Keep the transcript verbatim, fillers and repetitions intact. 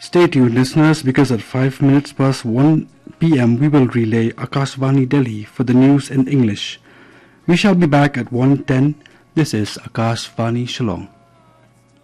Stay tuned, listeners, because at five minutes past one p m we will relay Akashvani Delhi for the news in English. We shall be back at one ten. This is Akashvani Shillong.